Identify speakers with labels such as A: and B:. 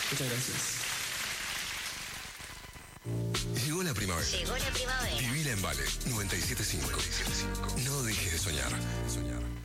A: Muchas gracias.
B: Llegó la primavera.
C: Llegó la primavera.
B: Vivila en Vale 97.5. No dejes de soñar.